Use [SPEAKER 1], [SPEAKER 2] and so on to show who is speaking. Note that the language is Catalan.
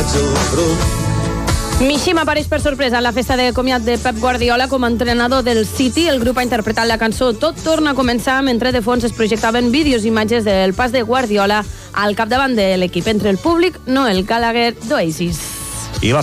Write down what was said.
[SPEAKER 1] al front.
[SPEAKER 2] Mishima apareix per sorpresa en la festa de comiat de Pep Guardiola com a entrenador del City. El grup ha interpretat la cançó Tot torna a començar, mentre de fons es projectaven vídeos i imatges del pas de Guardiola al capdavant de l'equip. Entre el públic, Noel Gallagher d'Oasis.